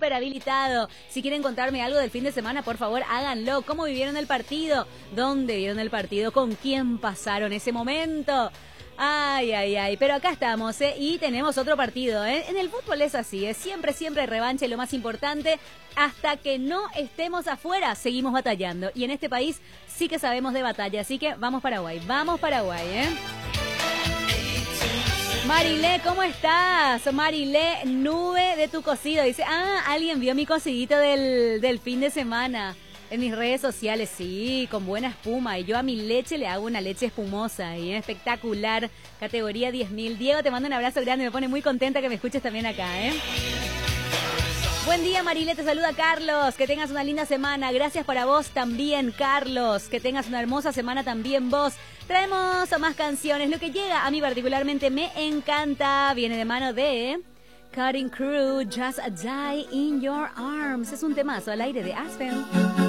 súper habilitado. Si quieren contarme algo del fin de semana, por favor, háganlo. ¿Cómo vivieron el partido? ¿Dónde vieron el partido? ¿Con quién pasaron ese momento? Ay, ay, ay, pero acá estamos, y tenemos otro partido, En el fútbol es así, siempre hay revancha y lo más importante, hasta que no estemos afuera, seguimos batallando. Y en este país sí que sabemos de batalla, así que vamos Paraguay, Marilé, ¿cómo estás? Marilé, nube de tu cocido. Dice, alguien vio mi cocidito del fin de semana. En mis redes sociales, sí, con buena espuma. Y yo a mi leche le hago una leche espumosa. Y es espectacular. Categoría 10.000. Diego, te mando un abrazo grande. Me pone muy contenta que me escuches también acá, Buen día, Marilé. Te saluda Carlos. Que tengas una linda semana. Gracias para vos también, Carlos. Que tengas una hermosa semana también vos. Traemos más canciones. Lo que llega a mí particularmente me encanta. Viene de mano de Cutting Crew, Just a Die in Your Arms. Es un temazo al aire de Aspen.